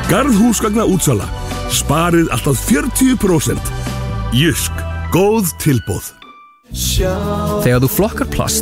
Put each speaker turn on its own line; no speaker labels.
Garðhúsgagna útsala. Sparið allt að 40%. Jysk. Góð tilboð.
Þegar þú flokkar plast